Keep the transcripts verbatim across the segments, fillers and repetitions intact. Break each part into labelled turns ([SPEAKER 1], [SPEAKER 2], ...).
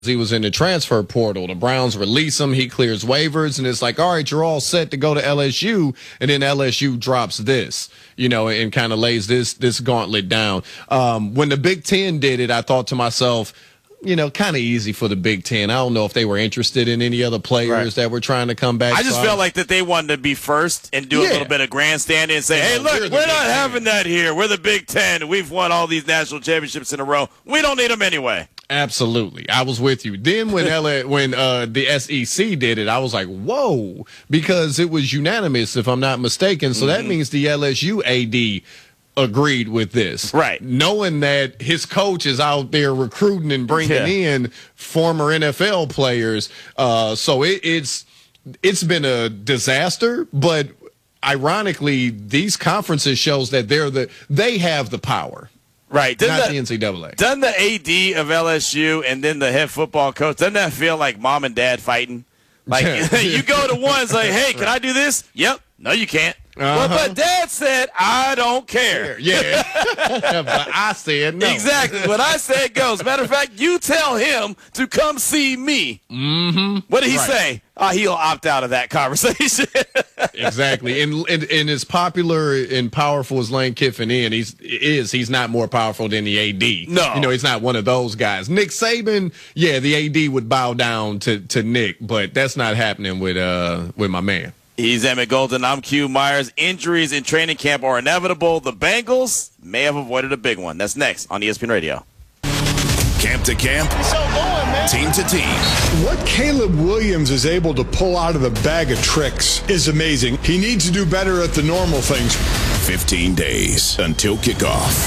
[SPEAKER 1] He was in the transfer portal. The Browns release him. He clears waivers, and it's like, all right, you're all set to go to L S U. And then L S U drops this, you know, and kind of lays this this gauntlet down. Um, when the Big Ten did it, I thought to myself, you know, kind of easy for the Big Ten. I don't know if they were interested in any other players right. that were trying to come back.
[SPEAKER 2] I just so felt I, like that they wanted to be first and do yeah. a little bit of grandstanding and say, hey, look, we're, we're not having that here. We're the Big Ten. We've won all these national championships in a row. We don't need them anyway.
[SPEAKER 1] Absolutely. I was with you. Then when L A, when uh, the S E C did it, I was like, whoa, because it was unanimous, if I'm not mistaken. So mm-hmm. that means the L S U A D agreed with this.
[SPEAKER 2] Right.
[SPEAKER 1] Knowing that his coach is out there recruiting and bringing yeah. in former N F L players. Uh, so it, it's it's been a disaster, but ironically, these conferences shows that they're the they have the power.
[SPEAKER 2] Right.
[SPEAKER 1] Doesn't not
[SPEAKER 2] the,
[SPEAKER 1] the N C double A.
[SPEAKER 2] Doesn't the A D of L S U and then the head football coach, doesn't that feel like mom and dad fighting? Like, you go to one, it's like, hey, can I do this? Yep. No, you can't. Uh-huh. Well, but dad said, I don't care.
[SPEAKER 1] Yeah. But I said no.
[SPEAKER 2] Exactly. What I said goes. Matter of fact, you tell him to come see me.
[SPEAKER 1] Mm-hmm.
[SPEAKER 2] What did he
[SPEAKER 1] right.
[SPEAKER 2] say? Oh, he'll opt out of that conversation.
[SPEAKER 1] Exactly. And, and and as popular and powerful as Lane Kiffin is, he's, is, he's not more powerful than the A D.
[SPEAKER 2] No.
[SPEAKER 1] You know, he's not one of those guys. Nick Saban, yeah, the A D would bow down to, to Nick, but that's not happening with uh with my man.
[SPEAKER 2] He's Emmett Golden. I'm Q Myers. Injuries in training camp are inevitable. The Bengals may have avoided a big one. That's next on E S P N Radio.
[SPEAKER 3] Camp to camp, team to team.
[SPEAKER 4] What Caleb Williams is able to pull out of the bag of tricks is amazing. He needs to do better at the normal things.
[SPEAKER 3] fifteen days until kickoff.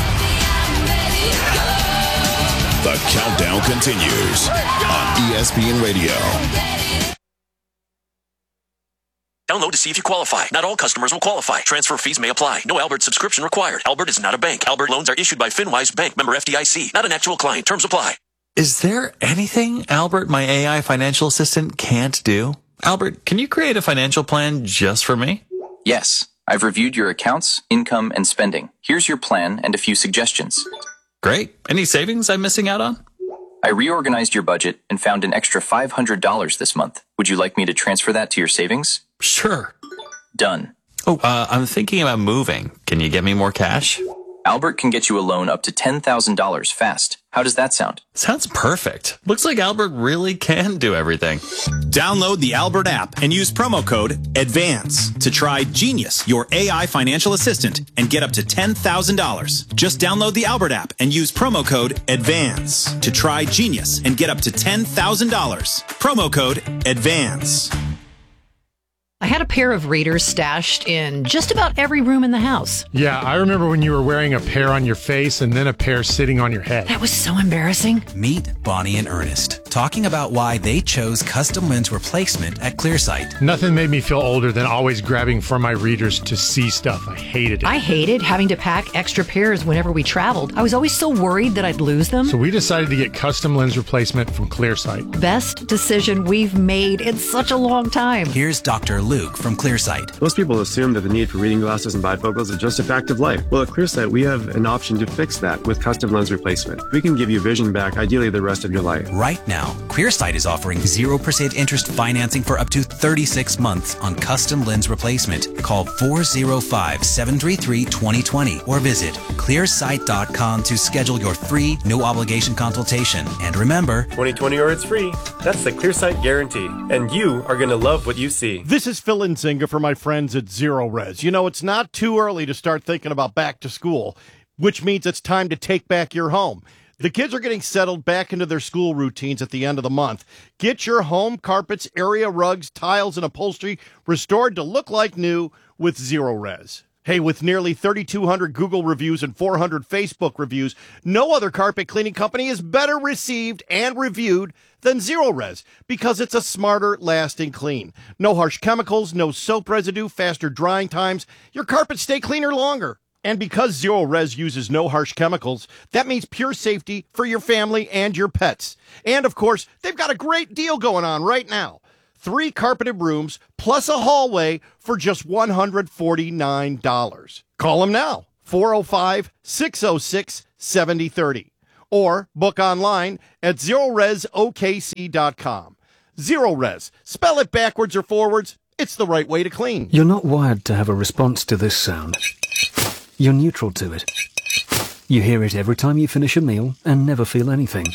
[SPEAKER 3] The countdown continues on E S P N Radio.
[SPEAKER 5] Download to see if you qualify. Not all customers will qualify. Transfer fees may apply. No Albert subscription required. Albert is not a bank. Albert loans are issued by FinWise Bank, member F D I C. Not an actual client. Terms apply.
[SPEAKER 6] Is there anything Albert, my A I financial assistant, can't do? Albert, can you create a financial plan just for me?
[SPEAKER 7] Yes. I've reviewed your accounts, income, and spending. Here's your plan and a few suggestions.
[SPEAKER 6] Great. Any savings I'm missing out on?
[SPEAKER 7] I reorganized your budget and found an extra five hundred dollars this month. Would you like me to transfer that to your savings?
[SPEAKER 6] Sure.
[SPEAKER 7] Done.
[SPEAKER 6] Oh, uh, I'm thinking about moving. Can you get me more cash?
[SPEAKER 7] Albert can get you a loan up to ten thousand dollars fast. How does that sound?
[SPEAKER 6] Sounds perfect. Looks like Albert really can do everything.
[SPEAKER 8] Download the Albert app and use promo code ADVANCE to try Genius, your A I financial assistant, and get up to ten thousand dollars. Just download the Albert app and use promo code ADVANCE to try Genius and get up to ten thousand dollars. Promo code ADVANCE.
[SPEAKER 9] I had a pair of readers stashed in just about every room in the house.
[SPEAKER 10] Yeah, I remember when you were wearing a pair on your face and then a pair sitting on your head.
[SPEAKER 9] That was so embarrassing.
[SPEAKER 11] Meet Bonnie and Ernest, talking about why they chose custom lens replacement at Clearsight.
[SPEAKER 10] Nothing made me feel older than always grabbing for my readers to see stuff. I hated it.
[SPEAKER 9] I hated having to pack extra pairs whenever we traveled. I was always so worried that I'd lose them.
[SPEAKER 10] So we decided to get custom lens replacement from Clearsight.
[SPEAKER 9] Best decision we've made in such a long time.
[SPEAKER 11] Here's Doctor Luke from Clearsight.
[SPEAKER 12] Most people assume that the need for reading glasses and bifocals is just a fact of life. Well, at Clearsight, we have an option to fix that with custom lens replacement. We can give you vision back, ideally the rest of your life.
[SPEAKER 11] Right now, Clearsight is offering zero percent interest financing for up to thirty-six months on custom lens replacement. Call four oh five, seven three three, two oh two oh or visit clearsight dot com to schedule your free, no obligation consultation. And remember,
[SPEAKER 12] twenty twenty or it's free. That's the Clearsight guarantee. And you are going to love what you see.
[SPEAKER 13] This is Phil Nzinga for my friends at Zero Res. You know, it's not too early to start thinking about back to school, which means it's time to take back your home. The kids are getting settled back into their school routines at the end of the month. Get your home carpets, area rugs, tiles, and upholstery restored to look like new with Zero Res. Hey, with nearly thirty-two hundred Google reviews and four hundred Facebook reviews, no other carpet cleaning company is better received and reviewed than Zero Res because it's a smarter, lasting clean. No harsh chemicals, no soap residue, faster drying times. Your carpets stay cleaner longer. And because Zero Res uses no harsh chemicals, that means pure safety for your family and your pets. And, of course, they've got a great deal going on right now. Three carpeted rooms plus a hallway for just one hundred forty-nine dollars. Call them now, four oh five, six oh six, seven oh three oh. or book online at zero res o k c dot com. Zero Res. Spell it backwards or forwards. It's the right way to clean.
[SPEAKER 14] You're not wired to have a response to this sound. You're neutral to it. You hear it every time you finish a meal and never feel anything.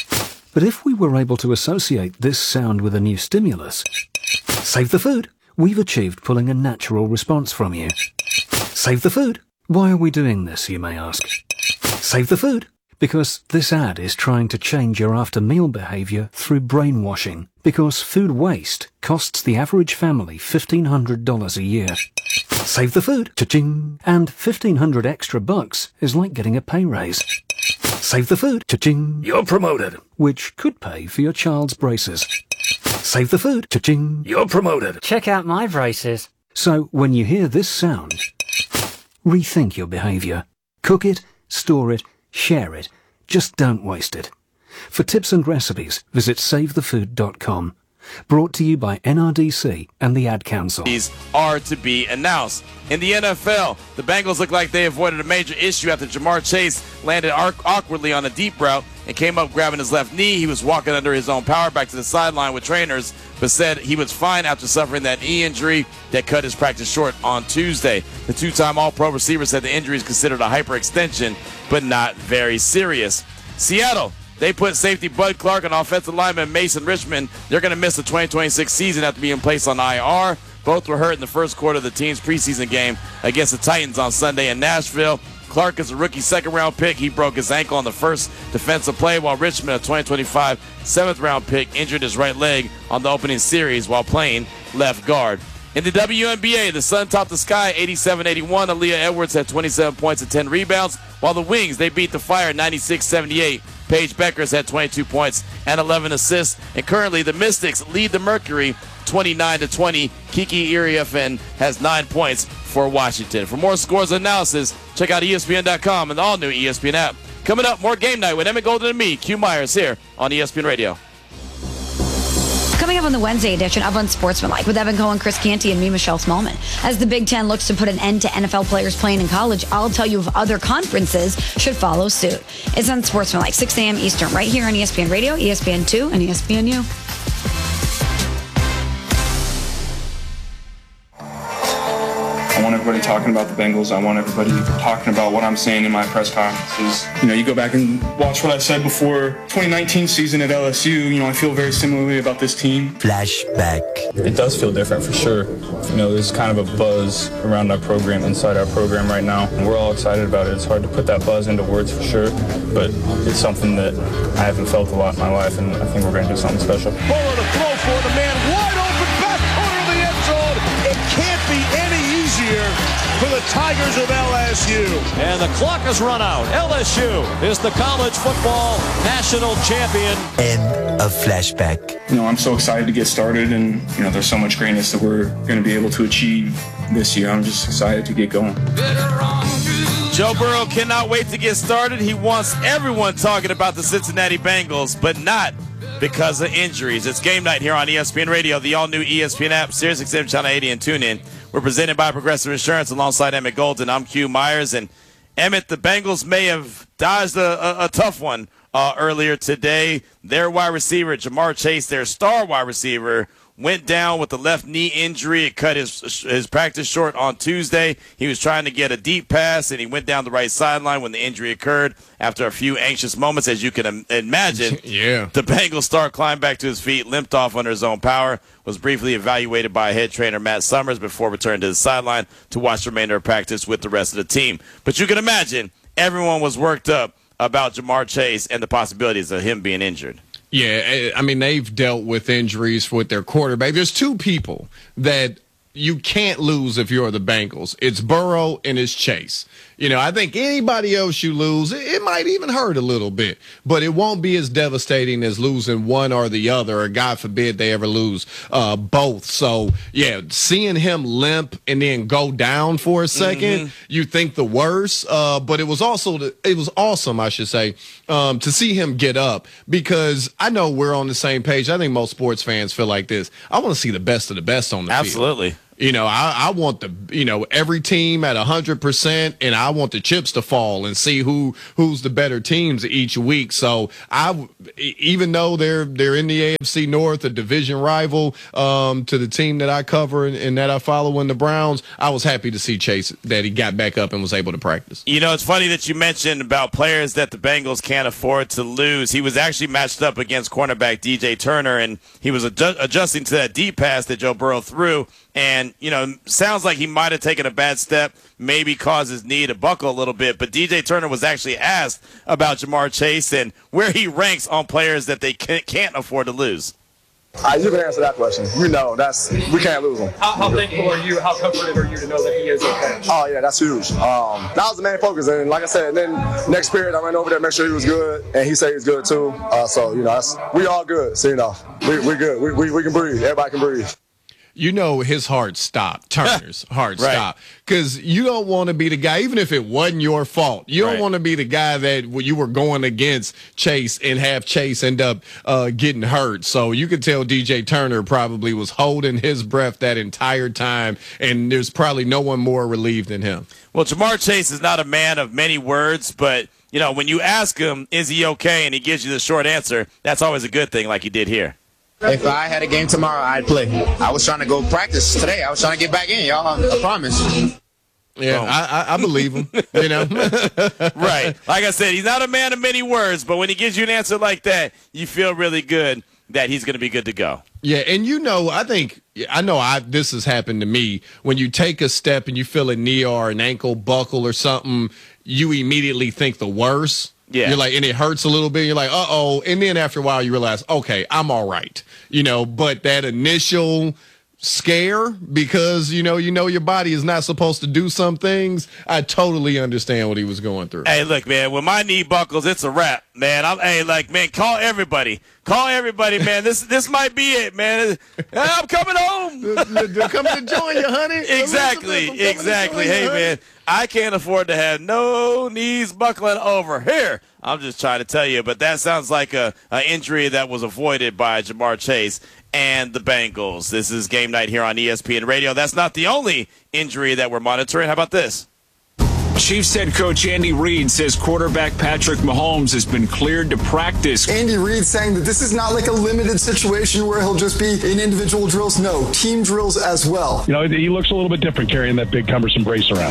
[SPEAKER 14] But if we were able to associate this sound with a new stimulus, save the food, we've achieved pulling a natural response from you. Save the food. Why are we doing this, you may ask? Save the food. Because this ad is trying to change your after-meal behavior through brainwashing. Because food waste costs the average family fifteen hundred dollars a year. Save the food. Cha-ching. And fifteen hundred extra bucks is like getting a pay raise. Save the food. Cha-ching. You're promoted. Which could pay for your child's braces. Save the food. Cha-ching. You're promoted.
[SPEAKER 15] Check out my braces.
[SPEAKER 14] So when you hear this sound, rethink your behavior. Cook it, store it, share it. Just don't waste it. For tips and recipes, visit save the food dot com. Brought to you by N R D C and the Ad Council.
[SPEAKER 2] These are to be announced. In the N F L, the Bengals look like they avoided a major issue after Jamar Chase landed awkwardly on a deep route and came up grabbing his left knee. He was walking under his own power back to the sideline with trainers, but said he was fine after suffering that knee injury that cut his practice short on Tuesday. The two-time All-Pro receiver said the injury is considered a hyperextension, but not very serious. Seattle, they put safety Bud Clark and offensive lineman Mason Richmond. They're going to miss the twenty twenty-six season after being placed on I R. Both were hurt in the first quarter of the team's preseason game against the Titans on Sunday in Nashville. Clark is a rookie second-round pick. He broke his ankle on the first defensive play, while Richmond, a twenty twenty-five seventh-round pick, injured his right leg on the opening series while playing left guard. In the W N B A, the Sun topped the sky eighty-seven eighty-one. Aaliyah Edwards had twenty-seven points and ten rebounds, while the Wings, they beat the Fire ninety-six seventy-eight. Paige Beckers had twenty-two points and eleven assists. And currently, the Mystics lead the Mercury twenty-nine to twenty. Kiki Iriafen has nine points for Washington. For more scores and analysis, check out E S P N dot com and the all-new E S P N app. Coming up, more Game Night with Emmett Golden and me, Q Myers, here on E S P N Radio.
[SPEAKER 16] Coming up on the Wednesday edition of Unsportsmanlike with Evan Cohen, Chris Canty, and me, Michelle Smallman. As the Big Ten looks to put an end to N F L players playing in college, I'll tell you if other conferences should follow suit. It's Unsportsmanlike, six a.m. Eastern, right here on E S P N Radio, E S P N two, and E S P N U.
[SPEAKER 17] I want everybody talking about the Bengals. I want everybody talking about what I'm saying in my press conferences. You know, you go back and watch what I said before twenty nineteen season at L S U. You know, I feel very similarly about this team.
[SPEAKER 18] Flashback.
[SPEAKER 17] It does feel different for sure. You know, there's kind of a buzz around our program, inside our program right now. And we're all excited about it. It's hard to put that buzz into words for sure, but it's something that I haven't felt a lot in my life, and I think we're going to do something special.
[SPEAKER 19] Fuller to throw for the man, wide open, back corner of the end zone. It can't be any easier for the Tigers of L S U.
[SPEAKER 20] And the clock has run out. L S U is the college football national champion.
[SPEAKER 18] End of flashback.
[SPEAKER 17] You know, I'm so excited to get started, and, you know, there's so much greatness that we're going to be able to achieve this year. I'm just excited to get going.
[SPEAKER 2] Joe Burrow cannot wait to get started. He wants everyone talking about the Cincinnati Bengals, but not because of injuries. It's Game Night here on E S P N Radio, the all-new E S P N app, Sirius X M Channel eighty, and TuneIn. We're presented by Progressive Insurance alongside Emmett Golden. I'm Q Myers. And, Emmett, the Bengals may have dodged a, a, a tough one uh, earlier today. Their wide receiver, Jamar Chase, their star wide receiver, went down with a left knee injury. It cut his his practice short on Tuesday. He was trying to get a deep pass, and he went down the right sideline when the injury occurred. After a few anxious moments, as you can imagine,
[SPEAKER 1] yeah.
[SPEAKER 2] the Bengals star climbed back to his feet, limped off under his own power, was briefly evaluated by head trainer Matt Summers before returning to the sideline to watch the remainder of practice with the rest of the team. But you can imagine everyone was worked up about Jamar Chase and the possibilities of him being injured.
[SPEAKER 1] Yeah, I mean, they've dealt with injuries with their quarterback. There's two people that you can't lose if you're the Bengals. It's Burrow and it's Chase. You know, I think anybody else you lose, it, it might even hurt a little bit, but it won't be as devastating as losing one or the other, or God forbid they ever lose uh, both. So, yeah, seeing him limp and then go down for a second, mm-hmm. you think the worst, uh, but it was also, the, it was awesome, I should say, um, to see him get up, because I know we're on the same page. I think most sports fans feel like this. I want to see the best of the best on the
[SPEAKER 2] Absolutely.
[SPEAKER 1] field. You know, I, I want the, you know, every team at one hundred percent, and I want the chips to fall and see who who's the better teams each week. So I, even though they're they're in the A F C North, a division rival um, to the team that I cover and, and that I follow in the Browns, I was happy to see Chase, that he got back up and was able to practice.
[SPEAKER 2] You know, it's funny that you mentioned about players that the Bengals can't afford to lose. He was actually matched up against cornerback D J Turner, and he was adju- adjusting to that deep pass that Joe Burrow threw. And, you know, sounds like he might have taken a bad step, maybe caused his knee to buckle a little bit. But D J Turner was actually asked about Jamar Chase and where he ranks on players that they can't afford to lose.
[SPEAKER 15] Uh, you can answer that question. You know, that's we can't lose him.
[SPEAKER 21] How, how thankful are you? How comforted are you to know that he is okay?
[SPEAKER 15] Oh, yeah, that's huge. Um, that was the main focus. And like I said, then next period, I went over there, make sure he was good, and he said he was good too. Uh, so, you know, that's, we all good. So, you know, we we good. We, we, we can breathe. Everybody can breathe.
[SPEAKER 1] You know his heart stopped, Turner's heart
[SPEAKER 2] Right.
[SPEAKER 1] stopped, because you don't want to be the guy, even if it wasn't your fault, you don't
[SPEAKER 2] Right.
[SPEAKER 1] want to be the guy that you were going against Chase and have Chase end up uh, getting hurt. So you could tell D J Turner probably was holding his breath that entire time, and there's probably no one more relieved than him.
[SPEAKER 2] Well, Jamar Chase is not a man of many words, but, you know, when you ask him, is he okay, and he gives you the short answer, that's always a good thing like he did here.
[SPEAKER 22] If I had a game tomorrow, I'd play. I was trying to go practice today. I was trying to get back in, y'all. I promise.
[SPEAKER 1] Yeah, I, I, I believe him, you know.
[SPEAKER 2] Right. Like I said, he's not a man of many words, but when he gives you an answer like that, you feel really good that he's going to be good to go.
[SPEAKER 1] Yeah, and you know, I think I know I this has happened to me. When you take a step and you feel a knee or an ankle buckle or something, you immediately think the worst.
[SPEAKER 2] Yeah.
[SPEAKER 1] You're like, and it hurts a little bit. You're like, uh-oh. And then after a while, you realize, okay, I'm all right. You know, but that initial scare, because, you know, you know your body is not supposed to do some things, I totally understand what he was going through.
[SPEAKER 2] Hey, look, man, when my knee buckles, it's a wrap, man. I'm, hey, like, man, call everybody. Call everybody, man. This this might be it, man. I'm coming home.
[SPEAKER 1] They're coming to join you, honey.
[SPEAKER 2] Exactly, exactly. Hey, man, I can't afford to have no knees buckling over here. I'm just trying to tell you, but that sounds like a, a injury that was avoided by Jamar Chase and the Bengals. This is Game Night here on E S P N Radio. That's not the only injury that we're monitoring. How about this?
[SPEAKER 23] Chiefs head coach Andy Reid says quarterback Patrick Mahomes has been cleared to practice.
[SPEAKER 24] Andy Reid saying that this is not like a limited situation where he'll just be in individual drills. No, team drills as well.
[SPEAKER 25] You know, he looks a little bit different carrying that big cumbersome brace around.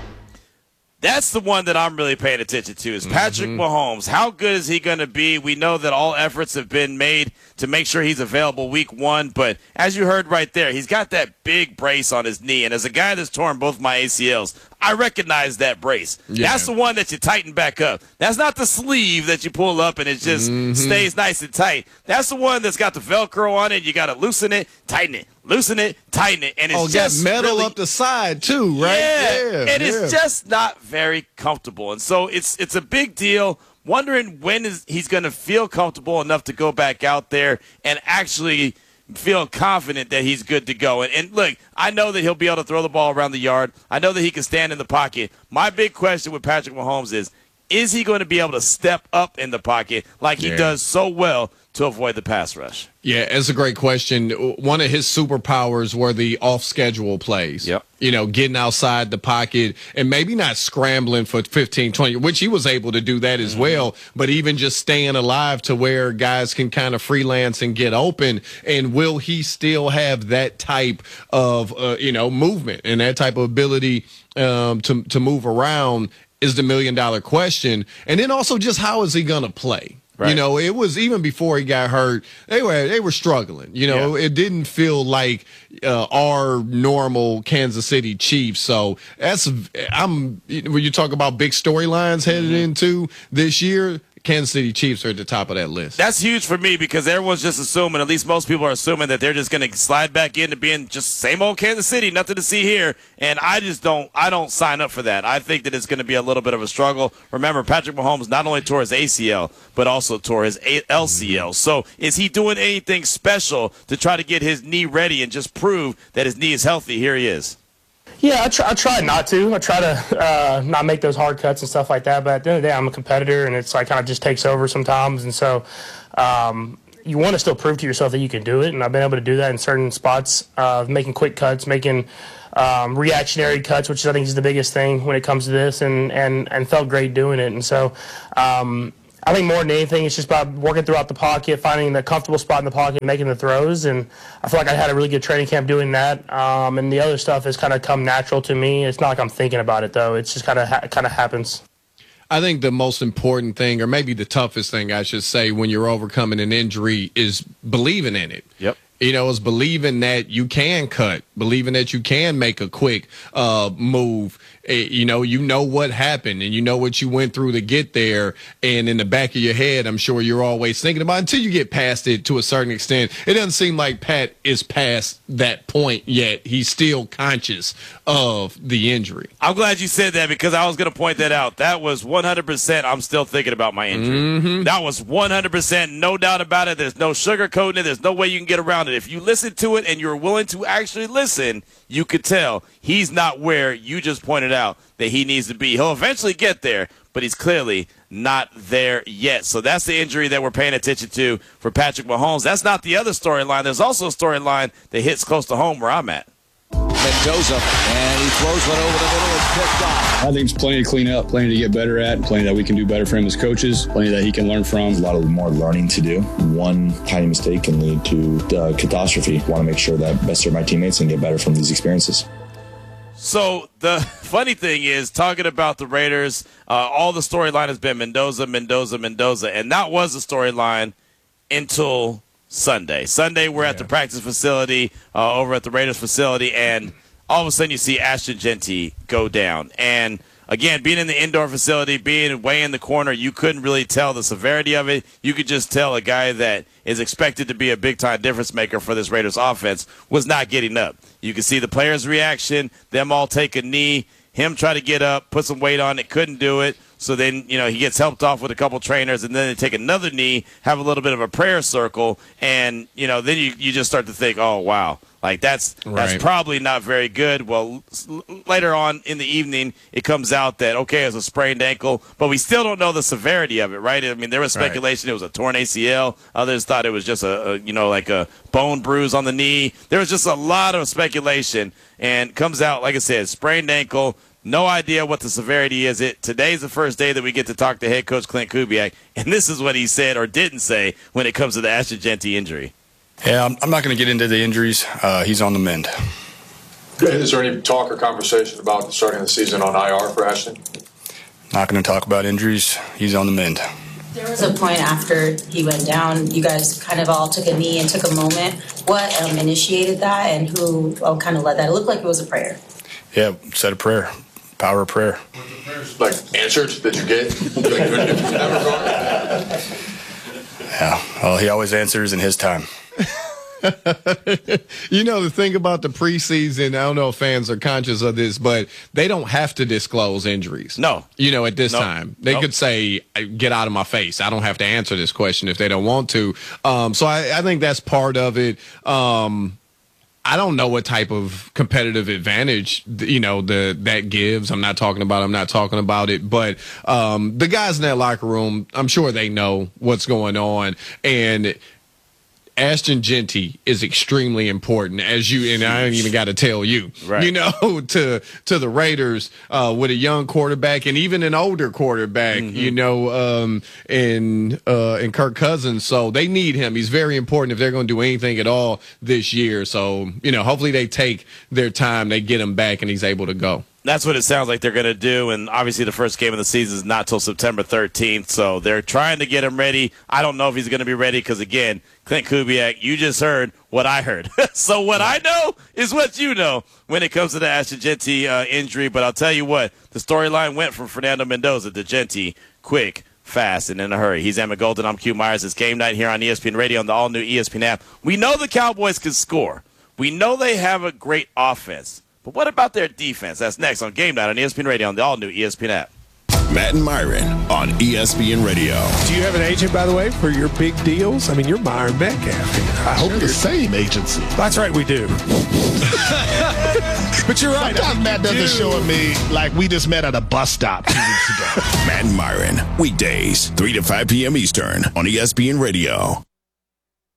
[SPEAKER 2] That's the one that I'm really paying attention to is Patrick mm-hmm. Mahomes. How good is he going to be? We know that all efforts have been made to make sure he's available week one, but as you heard right there, he's got that big brace on his knee, and as a guy that's torn both my A C Ls, I recognize that brace. Yeah. That's the one that you tighten back up. That's not the sleeve that you pull up and it just mm-hmm. stays nice and tight. That's the one that's got the Velcro on it. You got to loosen it, tighten it, loosen it, tighten it, and it's
[SPEAKER 1] oh,
[SPEAKER 2] just
[SPEAKER 1] got metal
[SPEAKER 2] really,
[SPEAKER 1] up the side too, right?
[SPEAKER 2] Yeah,
[SPEAKER 1] yeah
[SPEAKER 2] and
[SPEAKER 1] yeah.
[SPEAKER 2] it's just not very comfortable, and so it's it's a big deal. Wondering when is he's going to feel comfortable enough to go back out there and actually feel confident that he's good to go. And, and look, I know that he'll be able to throw the ball around the yard. I know that he can stand in the pocket. My big question with Patrick Mahomes is, is he going to be able to step up in the pocket like he
[SPEAKER 1] yeah.
[SPEAKER 2] does so well to avoid the pass rush?
[SPEAKER 1] Yeah, it's a great question. One of his superpowers were the off-schedule plays.
[SPEAKER 2] Yep.
[SPEAKER 1] You know, getting outside the pocket and maybe not scrambling for fifteen, twenty, which he was able to do that as mm-hmm. well, but even just staying alive to where guys can kind of freelance and get open. And will he still have that type of, uh, you know, movement and that type of ability um, to, to move around is the million-dollar question. And then also just how is he going to play? Right. You know, it was even before he got hurt, they were they were struggling. You know, yeah. it didn't feel like uh, our normal Kansas City Chiefs. So that's I'm when you talk about big storylines headed mm-hmm. into this year, Kansas City Chiefs are at the top of that list.
[SPEAKER 2] That's huge for me because everyone's just assuming, at least most people are assuming, that they're just going to slide back into being just same old Kansas City, nothing to see here. And I just don't I don't sign up for that. I think that it's going to be a little bit of a struggle. Remember, Patrick Mahomes not only tore his A C L, but also tore his L C L. So is he doing anything special to try to get his knee ready and just prove that his knee is healthy? Here he is.
[SPEAKER 21] Yeah, I try, I try not to. I try to uh, not make those hard cuts and stuff like that. But at the end of the day, I'm a competitor, and it's like kind of just takes over sometimes. And so, um, you want to still prove to yourself that you can do it, and I've been able to do that in certain spots, uh, making quick cuts, making um, reactionary cuts, which I think is the biggest thing when it comes to this, and and, and felt great doing it. And so um, I think more than anything, it's just about working throughout the pocket, finding the comfortable spot in the pocket, making the throws, and I feel like I had a really good training camp doing that. Um, and the other stuff has kind of come natural to me. It's not like I'm thinking about it, though. It's just kind of ha- kind of happens.
[SPEAKER 1] I think the most important thing, or maybe the toughest thing, I should say, when you're overcoming an injury is believing in it.
[SPEAKER 2] Yep.
[SPEAKER 1] You know, it's believing that you can cut, believing that you can make a quick uh, move. You know, you know what happened and you know what you went through to get there. And in the back of your head, I'm sure you're always thinking about it until you get past it to a certain extent. It doesn't seem like Pat is past that point yet. He's still conscious of the injury.
[SPEAKER 2] I'm glad you said that because I was going to point that out. That was one hundred percent. I'm still thinking about my injury.
[SPEAKER 1] Mm-hmm.
[SPEAKER 2] That was one hundred percent. No doubt about it. There's no sugarcoating it. There's no way you can get around it. If you listen to it and you're willing to actually listen, you could tell he's not where you just pointed out that he needs to be. He'll eventually get there, but he's clearly not there yet. So that's the injury that we're paying attention to for Patrick Mahomes. That's not the other storyline. There's also a storyline that hits close to home where I'm at.
[SPEAKER 20] Mendoza, and he throws one over the middle. It's picked off.
[SPEAKER 23] I think it's plenty to clean up, plenty to get better at, plenty that we can do better for him as coaches, plenty that he can learn from.
[SPEAKER 3] A lot of more learning to do. One tiny mistake can lead to uh, catastrophe. I want to make sure that best serve my teammates and get better from these experiences.
[SPEAKER 2] So the funny thing is, talking about the Raiders, uh, all the storyline has been Mendoza, Mendoza, Mendoza, and that was the storyline until Sunday. Sunday, we're yeah. at the practice facility uh, over at the Raiders facility, and all of a sudden you see Ashton Jeanty go down. And again, being in the indoor facility, being way in the corner, you couldn't really tell the severity of it. You could just tell a guy that is expected to be a big-time difference maker for this Raiders offense was not getting up. You could see the players' reaction, them all take a knee, him try to get up, put some weight on it, couldn't do it. So then, you know, he gets helped off with a couple trainers, and then they take another knee, have a little bit of a prayer circle, and, you know, then you, you just start to think, oh, wow, like that's
[SPEAKER 1] right.
[SPEAKER 2] that's probably not very good. Well, later on in the evening, it comes out that, okay, it's a sprained ankle, but we still don't know the severity of it, right? I mean, there was speculation right. it was a torn A C L. Others thought it was just a, a, you know, like a bone bruise on the knee. There was just a lot of speculation, and comes out, like I said, sprained ankle. No idea what the severity is. It today's the first day that we get to talk to head coach Clint Kubiak, and this is what he said or didn't say when it comes to the Ashton Jeanty injury.
[SPEAKER 23] Yeah, I'm, I'm not going to get into the injuries. Uh, he's on the mend.
[SPEAKER 4] Is there any talk or conversation about starting the season on I R for Ashton?
[SPEAKER 23] Not going to talk about injuries. He's on the mend.
[SPEAKER 5] There was a point after he went down, you guys kind of all took a knee and took a moment. What um, initiated that, and who oh, kind of led that? It looked like it was a prayer.
[SPEAKER 23] Yeah, said a prayer. Power of prayer.
[SPEAKER 4] Like answered that you get?
[SPEAKER 23] Yeah, well, he always answers in his time.
[SPEAKER 1] You know, the thing about the preseason, I don't know if fans are conscious of this, but they don't have to disclose injuries.
[SPEAKER 2] No.
[SPEAKER 1] You know, at this
[SPEAKER 2] nope.
[SPEAKER 1] time. They
[SPEAKER 2] nope.
[SPEAKER 1] could say, get out of my face. I don't have to answer this question if they don't want to. Um, so I, I think that's part of it. Um, I don't know what type of competitive advantage, you know, the that gives. I'm not talking about I'm not talking about it. But um, the guys in that locker room, I'm sure they know what's going on. And Ashton Jeanty is extremely important, as you and I don't even got to tell you,
[SPEAKER 2] right.
[SPEAKER 1] you know, to to the Raiders uh, with a young quarterback and even an older quarterback, mm-hmm. you know, um, in uh, in Kirk Cousins. So they need him. He's very important if they're going to do anything at all this year. So, you know, hopefully they take their time, they get him back, and he's able to go.
[SPEAKER 2] That's what it sounds like they're going to do, and obviously the first game of the season is not till September thirteenth, so they're trying to get him ready. I don't know if he's going to be ready because, again, Clint Kubiak, you just heard what I heard. So what I know is what you know when it comes to the Ashton Jeanty uh, injury, but I'll tell you what, the storyline went from Fernando Mendoza to Jeanty quick, fast, and in a hurry. He's Emmett Golden. I'm Q Myers. It's game night here on E S P N Radio on the all-new E S P N app. We know the Cowboys can score. We know they have a great offense. But what about their defense? That's next on Game Night on E S P N Radio on the all-new E S P N app.
[SPEAKER 6] Matt and Myron on E S P N Radio.
[SPEAKER 19] Do you have an agent, by the way, for your big deals? I mean, you're Myron Metcalf. I hope
[SPEAKER 7] you're the same agency.
[SPEAKER 19] That's right, we do. But you're right.
[SPEAKER 7] Sometimes
[SPEAKER 19] I mean,
[SPEAKER 7] Matt doesn't
[SPEAKER 19] do.
[SPEAKER 7] show me like we just met at a bus stop two weeks ago.
[SPEAKER 6] Matt and Myron, weekdays, three to five p.m. Eastern on E S P N Radio.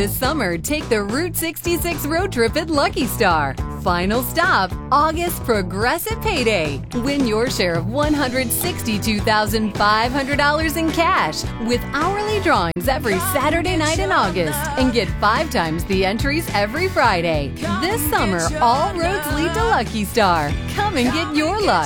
[SPEAKER 8] This summer, take the Route sixty-six road trip at Lucky Star. Final stop, August Progressive Payday. Win your share of one hundred sixty-two thousand five hundred dollars in cash with hourly drawings every Saturday night in August and get five times the entries every Friday. This summer, all roads lead to Lucky Star. Come and get your luck.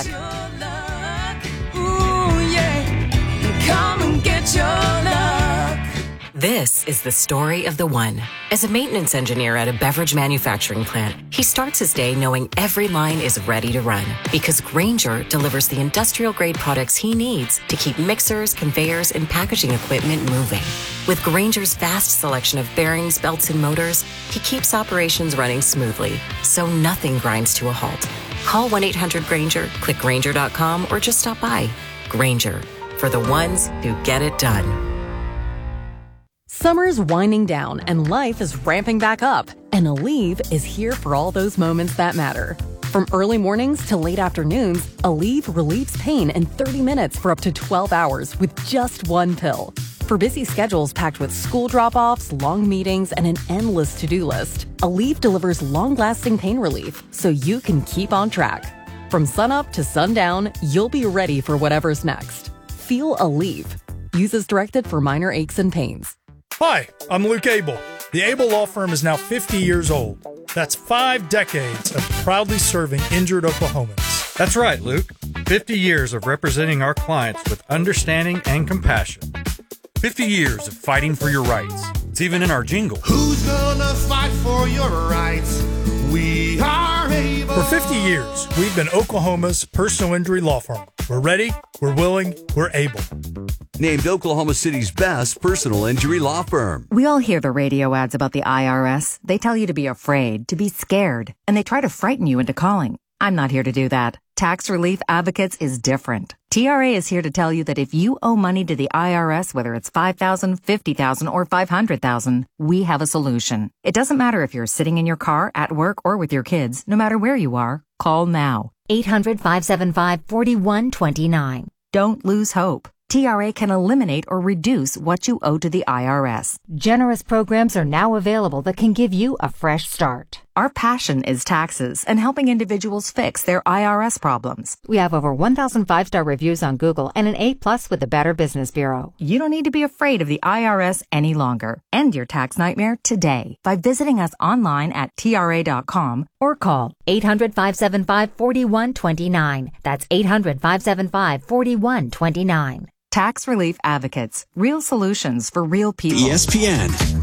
[SPEAKER 9] Ooh, yeah. Come and get your luck.
[SPEAKER 10] This is the story of the one. As a maintenance engineer at a beverage manufacturing plant, he starts his day knowing every line is ready to run because Grainger delivers the industrial-grade products he needs to keep mixers, conveyors, and packaging equipment moving. With Grainger's vast selection of bearings, belts, and motors, he keeps operations running smoothly, so nothing grinds to a halt. Call one eight hundred Grainger, click Grainger dot com, or just stop by. Grainger, for the ones who get it done.
[SPEAKER 8] Summer's winding down and life is ramping back up, and Aleve is here for all those moments that matter. From early mornings to late afternoons, Aleve relieves pain in thirty minutes for up to twelve hours with just one pill. For busy schedules packed with school drop-offs, long meetings, and an endless to-do list, Aleve delivers long-lasting pain relief so you can keep on track. From sunup to sundown, you'll be ready for whatever's next. Feel Aleve. Use as directed for minor aches and pains.
[SPEAKER 11] Hi, I'm Luke Abel. The Abel Law Firm is now fifty years old. That's five decades of proudly serving injured Oklahomans.
[SPEAKER 12] That's right, Luke. fifty years of representing our clients with understanding and compassion. fifty years of fighting for your rights. It's even in our jingle.
[SPEAKER 19] Who's gonna fight for your rights? We are able.
[SPEAKER 11] For fifty years, we've been Oklahoma's personal injury law firm. We're ready, we're willing, we're able.
[SPEAKER 26] Named Oklahoma City's best personal injury law firm.
[SPEAKER 27] We all hear the radio ads about the I R S. They tell you to be afraid, to be scared, and they try to frighten you into calling. I'm not here to do that. Tax Relief Advocates is different. T R A is here to tell you that if you owe money to the I R S, whether it's five thousand dollars, fifty thousand dollars, or five hundred thousand dollars, we have a solution. It doesn't matter if you're sitting in your car, at work, or with your kids. No matter where you are, call now.
[SPEAKER 28] eight hundred, five seven five, four one two nine.
[SPEAKER 27] Don't lose hope. T R A can eliminate or reduce what you owe to the I R S.
[SPEAKER 28] Generous programs are now available that can give you a fresh start.
[SPEAKER 27] Our passion is taxes and helping individuals fix their I R S problems.
[SPEAKER 28] We have over one thousand five-star reviews on Google and an A plus with the Better Business Bureau.
[SPEAKER 27] You don't need to be afraid of the I R S any longer. End your tax nightmare today by visiting us online at T R A dot com
[SPEAKER 28] or call eight hundred, five seven five, four one two nine. That's eight hundred, five seven five, four one two nine.
[SPEAKER 27] Tax Relief Advocates. Real solutions for real people.
[SPEAKER 6] E S P N